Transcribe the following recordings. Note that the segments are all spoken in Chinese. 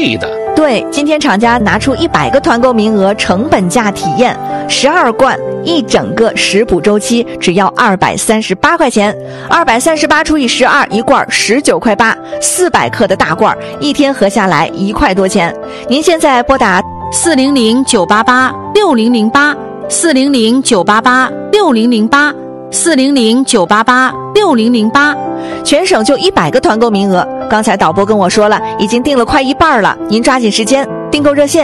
费的。 对，今天厂家拿出100个团购名额，成本价体验，12罐一整个食补周期只要238块钱，238除以12，一罐19块8，400克的大罐，一天合下来1块多钱。您现在拨打400-988-6008，400-988-6008，400-988-6008，全省就100个团购名额。刚才导播跟我说了，已经订了快一半了，您抓紧时间，订购热线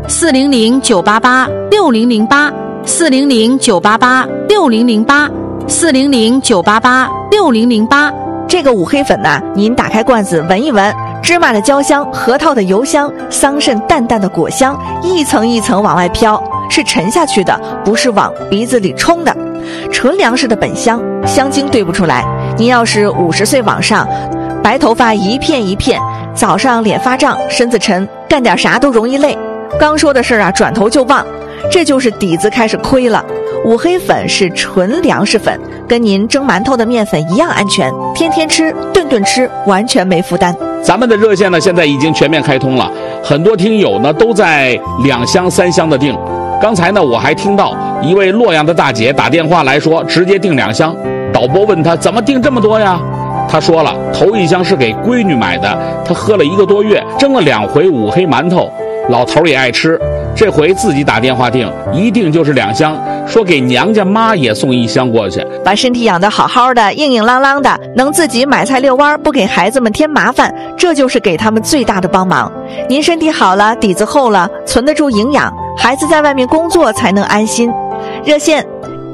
400-988-6008，400-988-6008，400-988-6008。 这个五黑粉呐，您打开罐子闻一闻，芝麻的焦香，核桃的油香，桑葚淡淡的果香，一层一层往外飘，是沉下去的，不是往鼻子里冲的。纯粮食的本香，香精兑不出来。您要是50岁往上，白头发一片一片，早上脸发胀，身子沉，干点啥都容易累。刚说的事啊，转头就忘，这就是底子开始亏了。五黑粉是纯粮食粉，跟您蒸馒头的面粉一样安全，天天吃，顿顿吃，完全没负担。 咱们的热线呢，现在已经全面开通了，很多听友呢都在2箱3箱的订。刚才呢，我还听到一位洛阳的大姐打电话来说，直接订2箱。导播问她怎么订这么多呀？她说了，头1箱是给闺女买的，她喝了1个多月，蒸了2回五黑馒头，老头也爱吃，这回自己打电话订，一订就是2箱，说给娘家妈也送1箱过去。 把身体养得好好的，硬硬朗朗的，能自己买菜遛弯，不给孩子们添麻烦，这就是给他们最大的帮忙。您身体好了，底子厚了，存得住营养，孩子在外面工作才能安心。热线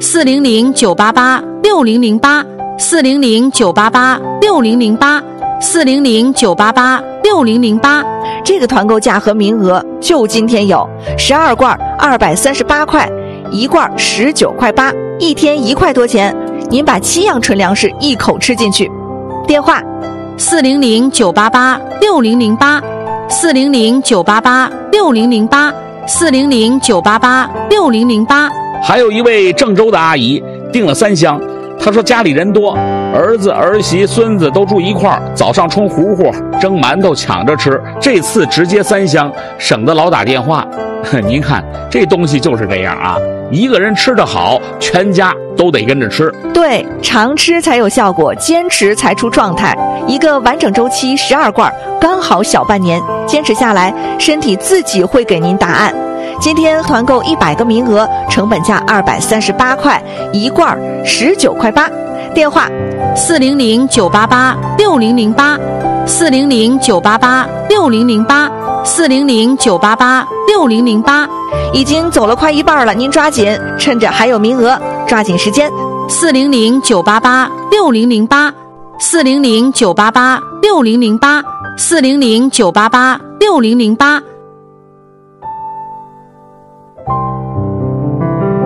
400-988-6008，400-988-6008，400-988-6008。 这个团购价和名额就今天有，12罐238块，一罐19块8，一天1块多钱，您把7样纯粮食一口吃进去。电话 400-988-6008，400-988-6008，400-988-6008。 还有一位郑州的阿姨订了3箱，她说家里人多，儿子儿媳孙子都住一块儿，早上冲糊糊蒸馒头抢着吃，这次直接3箱，省得老打电话。您看这东西就是这样啊，一个人吃得好，全家都得跟着吃。 对，常吃才有效果，坚持才出状态。一个完整周期12罐，刚好小半年，坚持下来，身体自己会给您答案。今天团购100个名额，成本价238块，一罐19块8。电话 400-988-6008，400-988-6008，400-988-6008。 已经走了快一半了，您抓紧，趁着还有名额，抓紧时间。 400-988-6008，400-988-6008，400-988-6008。